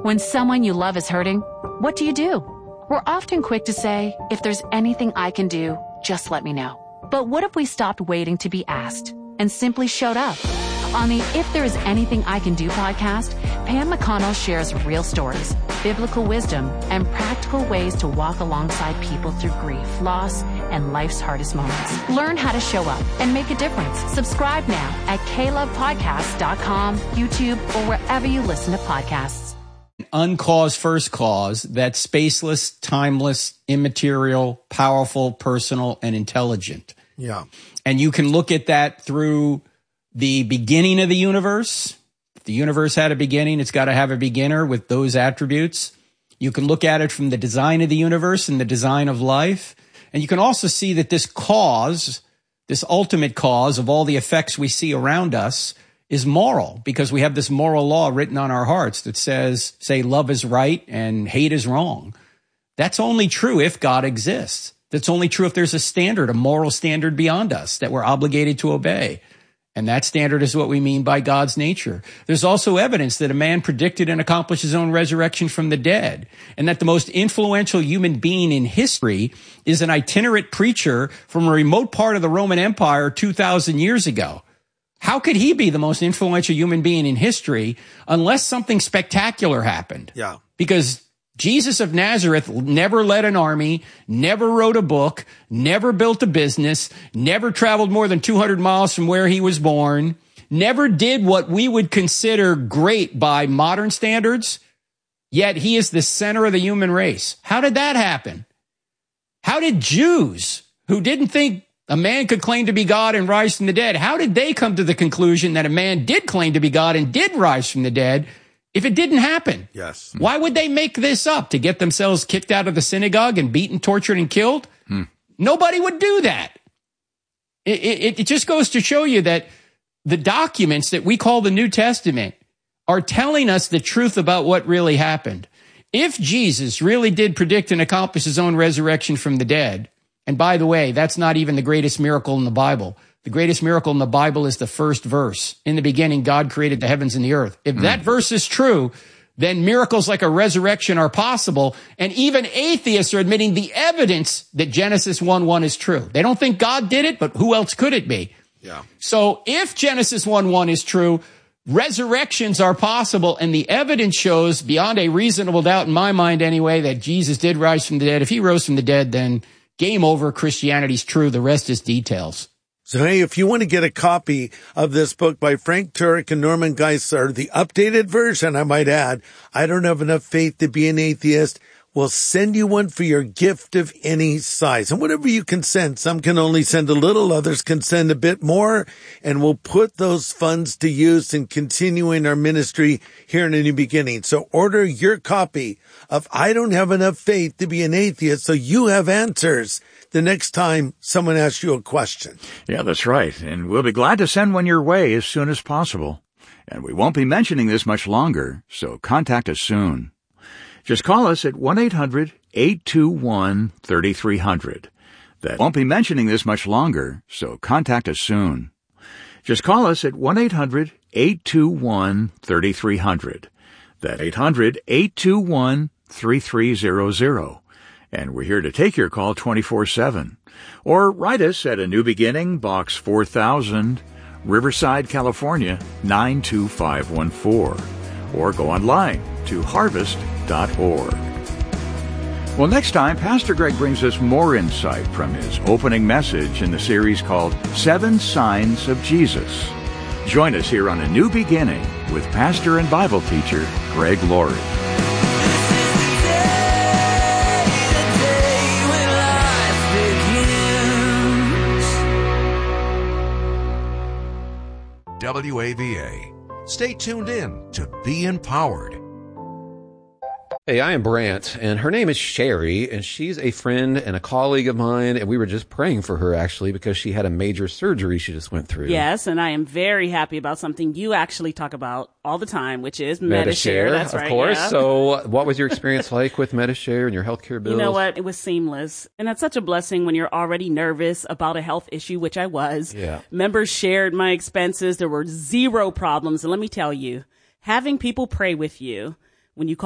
When someone you love is hurting, what do? We're often quick to say, if there's anything I can do, just let me know. But what if we stopped waiting to be asked and simply showed up? On the If There Is Anything I Can Do podcast, Pam McConnell shares real stories, biblical wisdom, and practical ways to walk alongside people through grief, loss, and life's hardest moments. Learn how to show up and make a difference. Subscribe now at klovepodcast.com, YouTube, or wherever you listen to podcasts. Uncaused first cause that's spaceless, timeless, immaterial, powerful, personal, and intelligent. Yeah. And you can look at that through the beginning of the universe. If the universe had a beginning, it's got to have a beginner with those attributes. You can look at it from the design of the universe and the design of life. And you can also see that this cause, this ultimate cause of all the effects we see around us, is moral, because we have this moral law written on our hearts that says, say, love is right and hate is wrong. That's only true if God exists. That's only true if there's a standard, a moral standard beyond us that we're obligated to obey. And that standard is what we mean by God's nature. There's also evidence that a man predicted and accomplished his own resurrection from the dead, and that the most influential human being in history is an itinerant preacher from a remote part of the Roman Empire 2,000 years ago. How could he be the most influential human being in history unless something spectacular happened? Yeah. Because Jesus of Nazareth never led an army, never wrote a book, never built a business, never traveled more than 200 miles from where he was born, never did what we would consider great by modern standards, yet he is the center of the human race. How did that happen? How did Jews, who didn't think a man could claim to be God and rise from the dead, how did they come to the conclusion that a man did claim to be God and did rise from the dead if it didn't happen? Yes. Why would they make this up? To get themselves kicked out of the synagogue and beaten, tortured, and killed? Nobody would do that. It just goes to show you that the documents that we call the New Testament are telling us the truth about what really happened. If Jesus really did predict and accomplish his own resurrection from the dead, and by the way, that's not even the greatest miracle in the Bible. The greatest miracle in the Bible is the first verse. In the beginning, God created the heavens and the earth. If that verse is true, then miracles like a resurrection are possible. And even atheists are admitting the evidence that Genesis 1:1 is true. They don't think God did it, but who else could it be? Yeah. So if Genesis 1:1 is true, resurrections are possible. And the evidence shows beyond a reasonable doubt in my mind anyway, that Jesus did rise from the dead. If he rose from the dead, then game over. Christianity's true. The rest is details. So, hey, if you want to get a copy of this book by Frank Turek and Norman Geisler, the updated version, I might add, I Don't Have Enough Faith to Be an Atheist, we'll send you one for your gift of any size. And whatever you can send, some can only send a little, others can send a bit more, and we'll put those funds to use in continuing our ministry here in a new beginning. So order your copy of I Don't Have Enough Faith to Be an Atheist so you have answers the next time someone asks you a question. Yeah, that's right. And we'll be glad to send one your way as soon as possible. And we won't be mentioning this much longer, so contact us soon. Just call us at 1-800-821-3300. That won't be mentioning this much longer, so contact us soon. Just call us at 1-800-821-3300. That's 800-821-3300. And we're here to take your call 24/7. Or write us at A New Beginning, Box 4000, Riverside, California, 92514. Or go online to harvest.org. Well, next time, Pastor Greg brings us more insight from his opening message in the series called 7 Signs of Jesus. Join us here on A New Beginning with pastor and Bible teacher Greg Laurie. WAVA. Stay tuned in to Be Empowered. Hey, I am Brant, and her name is Sherry, and she's a friend and a colleague of mine, and we were just praying for her, actually, because she had a major surgery she just went through. Yes, and I am very happy about something you actually talk about all the time, which is Medi-Share. That's right, of course. Yeah. So what was your experience like with Medi-Share and your healthcare bills? You know what? It was seamless. And that's such a blessing when you're already nervous about a health issue, which I was. Yeah. Members shared my expenses. There were zero problems. And let me tell you, having people pray with you when you call